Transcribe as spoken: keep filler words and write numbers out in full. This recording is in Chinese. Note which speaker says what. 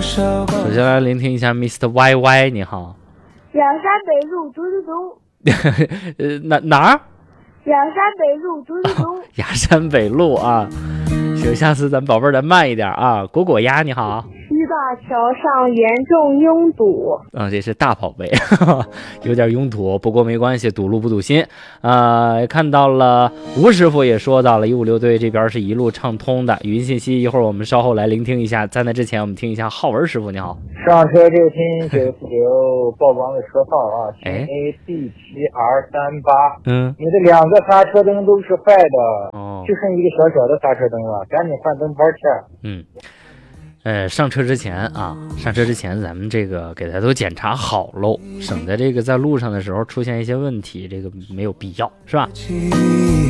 Speaker 1: 首先来聆听一下 mister Y Y， 你好。
Speaker 2: 阳山北路嘟嘟嘟。
Speaker 1: 呃，哪哪儿？
Speaker 2: 阳山北路嘟嘟嘟。
Speaker 1: 雅山北路啊，行，下次咱宝贝儿咱慢一点啊。果果鸭你好。
Speaker 2: 西大桥上严重拥堵。
Speaker 1: 啊，这是大宝贝，有点拥堵，不过没关系，堵路不堵心。呃，看到了吴师傅也说到了一五六队这边是一路畅通的。语音信息一会儿我们稍后来聆听一下，在那之前我们听一下浩文师傅你好。
Speaker 3: 上车就听九四九曝光的车号啊，新 A D 七 R 三八。
Speaker 1: 嗯，
Speaker 3: 你的两个刹车灯都是坏的，
Speaker 1: 哦，
Speaker 3: 就剩一个小小的刹车灯了，赶紧换灯泡去。
Speaker 1: 嗯。呃，上车之前啊，上车之前咱们这个给它都检查好喽，省得这个在路上的时候出现一些问题，这个没有必要，是吧？